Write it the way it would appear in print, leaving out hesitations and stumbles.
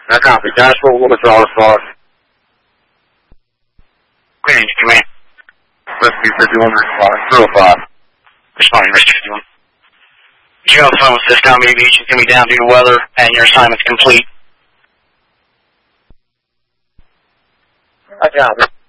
I copy. Dash 4 withdraw as far. Green, command. Rescue 51, respond. 205. Responding, Rescue 51. Did you have fun with this down aviation? It's going to be down due to weather, and your assignment's complete. I copy.